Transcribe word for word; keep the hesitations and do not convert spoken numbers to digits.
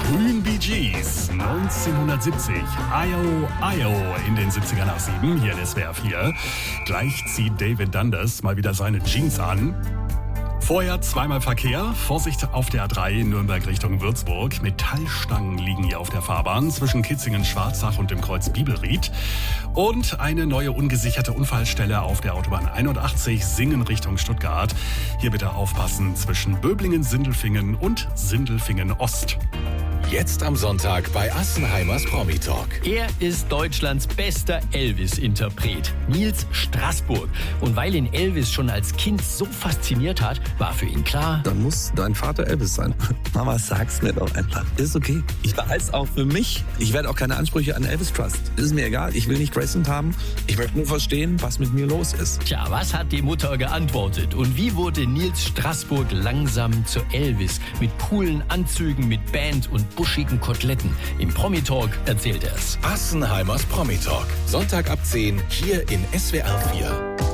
frühen Bee Gees, neunzehnhundertsiebzig, I O I O in den siebziger nach sieben, hier in S W R vier. Gleich zieht David Dundas mal wieder seine Jeans an. Vorher zweimal Verkehr, Vorsicht auf der A drei Nürnberg Richtung Würzburg. Metallstangen liegen hier auf der Fahrbahn zwischen Kitzingen-Schwarzach und dem Kreuz Bibelried. Und eine neue ungesicherte Unfallstelle auf der Autobahn einundachtzig Singen Richtung Stuttgart. Hier bitte aufpassen zwischen Böblingen-Sindelfingen und Sindelfingen-Ost. Jetzt am Sonntag bei Assenheimers Promi Talk. Er ist Deutschlands bester Elvis-Interpret, Nils Straßburg. Und weil ihn Elvis schon als Kind so fasziniert hat, war für ihn klar: Dann muss dein Vater Elvis sein. Mama, sag's mir doch einfach. Ist okay. Ich behalte es auch für mich. Ich werde auch keine Ansprüche an Elvis Trust. Ist mir egal. Ich will nicht Graceland haben. Ich möchte nur verstehen, was mit mir los ist. Tja, was hat die Mutter geantwortet? Und wie wurde Nils Straßburg langsam zu Elvis? Mit coolen Anzügen, mit Band und buschigen Koteletten. Im Promi Talk erzählt er es. Assenheimers Promi Talk. Sonntag ab zehn hier in S W R vier.